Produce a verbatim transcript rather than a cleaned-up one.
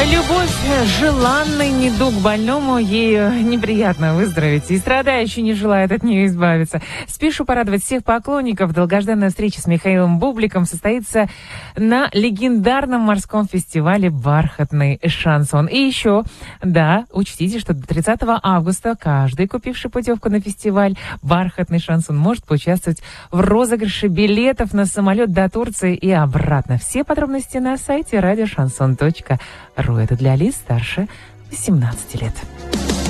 Любовь – желанный недуг больному, ей неприятно выздороветь, и страдающий не желает от нее избавиться. Спешу порадовать всех поклонников. Долгожданная встреча с Михаилом Бубликом состоится на легендарном морском фестивале «Бархатный шансон». И еще, да, учтите, что до тридцатого августа каждый, купивший путевку на фестиваль «Бархатный шансон», может поучаствовать в розыгрыше билетов на самолет до Турции и обратно. Все подробности на сайте радио шансон точка ру. Это для лиц старше восемнадцати лет.